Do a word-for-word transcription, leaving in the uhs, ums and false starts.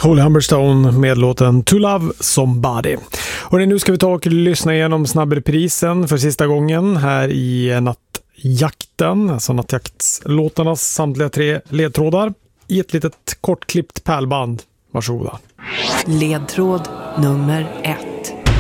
Holy Humberstone med låten To Love Somebody. Och nu ska vi ta och lyssna igenom snabbreprisen för sista gången här i nattjakten, alltså nattjaktslåtarnas samtliga tre ledtrådar i ett litet kortklippt pärlband. Varsågoda. Ledtråd nummer ett.